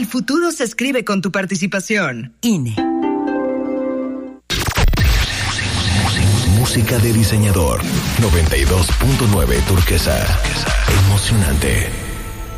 futuro se escribe con tu participación. INE. Música de diseñador. 92.9 Turquesa. Emocionante.